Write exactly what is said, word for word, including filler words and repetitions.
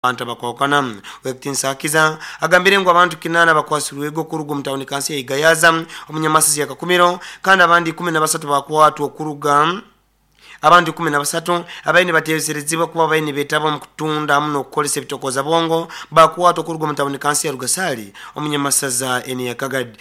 Anta bakwawukana wekitinsakiza agambire ngo abantu kinana bakwasirwego kuruga mu town kansi ya Igayaza omunyamasizi ya Kakumiro kandi abandi kumi na basatu bakwatwa okuruga abantu kumi na basatu abaini bateeserezibwa kuba abaini betaba mu kutunda muno okukolesa ebitokoza bongo bakwatwa okuruga mu town kansi ya Rugasali omunyamasaza eni ya Kagadi